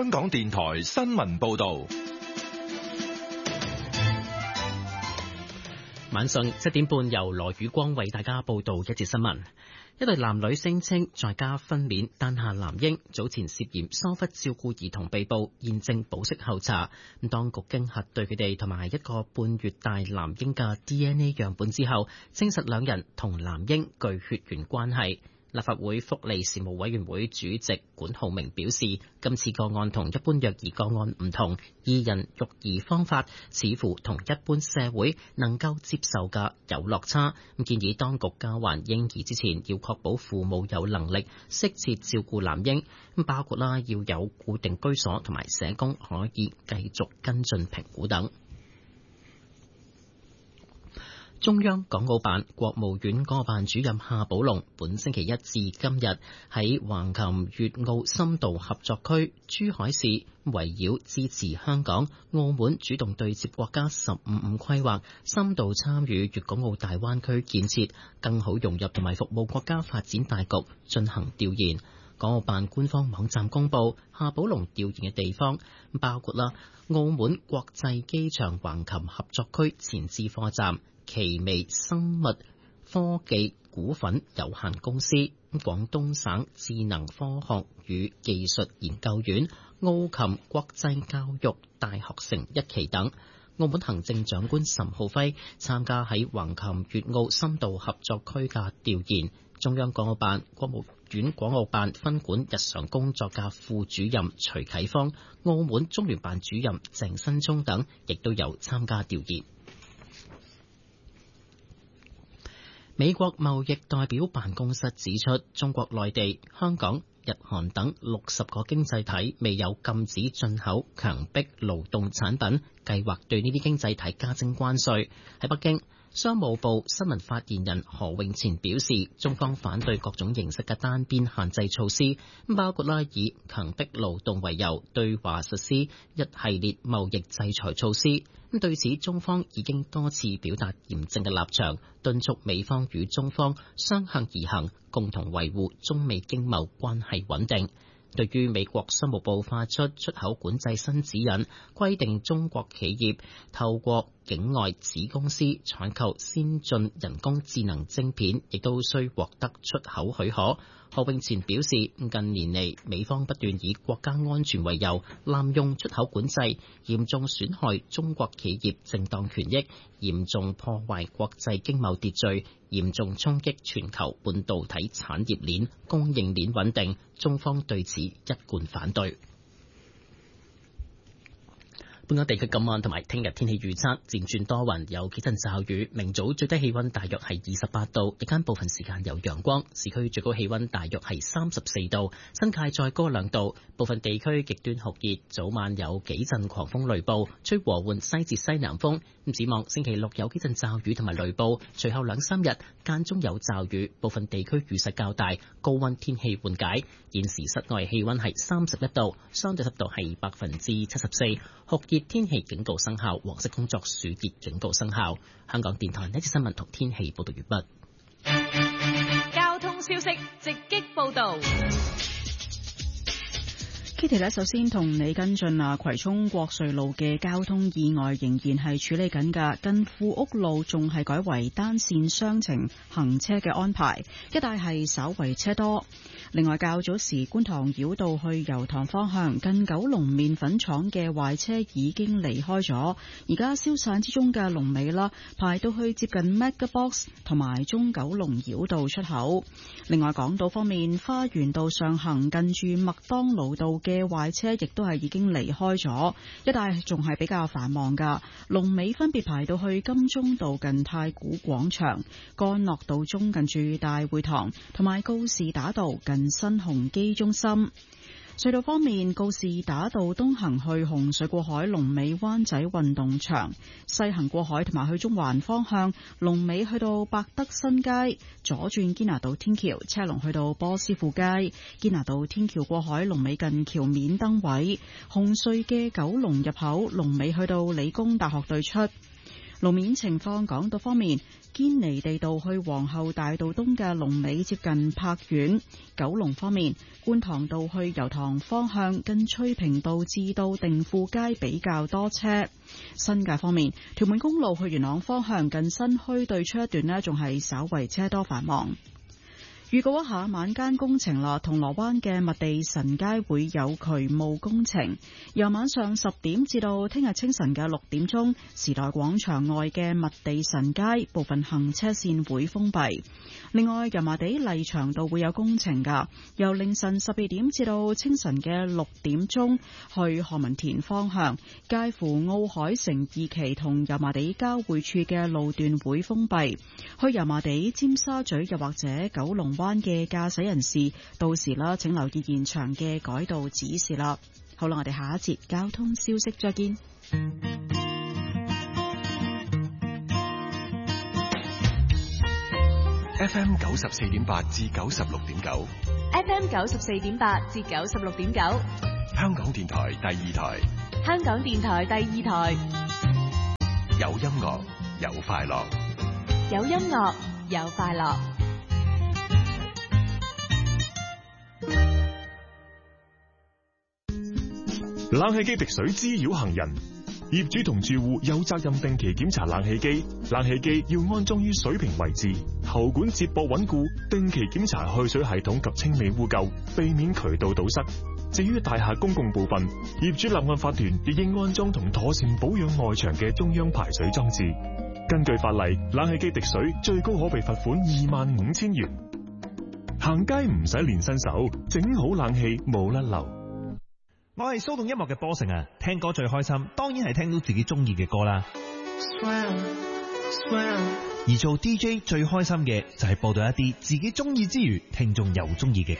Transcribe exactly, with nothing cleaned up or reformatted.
香港電台新聞報道。 晚上七點半，由羅宇光為大家報道一節新聞。一對男女聲稱在家分娩誕下男嬰，早前涉嫌疏忽照顧兒童被捕，現正保釋候查。咁當局經核對佢哋同埋一個半月大男嬰嘅 D N A 樣本之後，證實兩人同男嬰具血緣關係。立法會福利事務委員會主席管浩明表示，今次個案同一般虐兒個案唔同，二人育兒方法似乎同一般社會能夠接受嘅有落差。咁建議當局交還嬰兒之前，要確保父母有能力適切照顧男嬰，咁包括啦要有固定居所同埋社工可以繼續跟進評估等。中央港澳辦、國務院港澳辦主任夏寶龍本星期一至今日喺橫琴粵澳深度合作區珠海市，圍繞支持香港、澳門主動對接國家十五五規劃，深度參與粵港澳大灣區建設，更好融入同埋服務國家發展大局進行調研。港澳辦官方網站公布，夏寶龍調研嘅地方包括啦澳門國際機場橫琴合作區前置貨站、奇微生物科技股份有限公司、廣東省智能科學與技術研究院、澳琴國際教育大學城一期等。澳門行政長官岑浩輝參加喺橫琴粵澳深度合作區嘅調研。中央港澳辦、國務院港澳辦分管日常工作嘅副主任徐啟芳、澳門中聯辦主任鄭新聰等亦都有參加調研。美國貿易代表辦公室指出，中國內地、香港、日韓等六十個經濟體未有禁止進口強迫勞動產品，計劃對呢啲經濟體加徵關稅。喺北京，商務部新聞發言人何永前表示，中方反對各種形式嘅單邊限制措施，包括啦以強迫勞動為由對華實施一系列貿易制裁措施。咁對此，中方已經多次表達嚴正嘅立場，敦促美方與中方相向而行，共同維護中美經貿關係穩定。對於美國商務部發出出口管制新指引，規定中國企業透過境外子公司採購先進人工智能晶片，亦都需獲得出口許可。何永前表示，近年嚟美方不斷以國家安全為由，濫用出口管制，嚴重損害中國企業正當權益，嚴重破壞國際經貿秩序，嚴重衝擊全球半導體產業鏈供應鏈穩定。中方對此一貫反對。本港地區今晚同埋聽日天氣預測漸轉多雲，有幾陣驟雨。明早最低氣溫大約係二十八度，日間部分時間有陽光。市區最高氣溫大約係三十四度，新界再高兩度。部分地區極端酷熱，早晚有幾陣狂風雷暴，吹和緩西至西南風。咁展望星期六有幾陣驟雨同埋雷暴，隨後兩三日間中有驟雨，部分地區雨勢較大，高溫天氣緩解。現時室外氣溫係三十一度，相對濕度係百分之七十四，酷熱天氣警告生效，黃色工作暑熱警告生效。香港電台呢節新聞同天氣報道完畢。 交通消息直擊報道。 Kitty 咧，首先同你跟進啊，葵涌國瑞路嘅交通意外仍然係處理緊㗎，近富屋路仲係改為單線雙程行車嘅安排，一帶係稍為車多。另外，較早時觀塘繞道去油塘方向近九龍麵粉廠嘅壞車已經離開咗，而家消散之中嘅龍尾啦，排到去接近 Megabox 同埋中九龍繞道出口。另外，港島方面，花園道上行近住麥當勞道嘅嘅壞車亦都係已經離開咗，一帶仲係比較繁忙噶。龍尾分別排到去金鐘道近太古廣場、干諾道中近住大會堂，同埋告士打道近新鴻基中心。隧道方面，告士打道東行去紅水過海，龍尾灣仔運動場；西行過海同埋去中環方向，龍尾去到百德新街；左轉堅拿道天橋，車龍去到波斯富街；堅拿道天橋過海，龍尾近橋面燈位；紅隧嘅九龍入口，龍尾去到理工大學對出。路面情況，港島方面， 堅尼地道去皇后大道東嘅龍尾接近柏苑。九龍方面，觀塘道去油塘方向近翠屏道至到定富街比較多車。新界方面，屯門公路去元朗方向近新墟對出一段呢，仲係稍為車多繁忙。預告一下晚間工程啦，銅鑼灣嘅麥地臣街會有渠務工程，由晚上十點至到聽日清晨嘅六點鐘，時代廣場外嘅麥地臣街部分行車線會封閉。另外，油麻地麗翔道會有工程噶，由凌晨十二點至到清晨嘅六點鐘，去何文田方向，介乎奧海城二期同油麻地交匯處嘅路段會封閉。去油麻地、尖沙咀又或者九龍灣嘅駕駛人士，到時啦，請留意現場嘅改道指示啦。好啦，我哋下一節交通消息再見。 F M 九十四點八至九十六點九 ，F M 九十四點八至九十六點九， 香港電台第二台， 香港電台第二台， 有音樂，有快樂， 有音樂，有快樂。 冷氣機滴水滋擾行人，業主同住戶有責任定期檢查冷氣機，冷氣機要安裝於水平位置，喉管接駁穩固，定期檢查去水系統及清理污垢，避免渠道堵塞。至於大廈公共部分，業主立案法團亦應安裝同妥善保養外牆嘅中央排水裝置。根據法例，冷氣機滴水最高可被罰款二萬五千元。行街唔使練新手，整好冷氣冇甩漏。 我係騷動音樂嘅波成啊，聽歌最開心，當然係聽到自己中意嘅歌啦。Swell, swell. 而做 D J 最開心嘅就係播到一啲自己中意之餘，聽眾又中意嘅歌。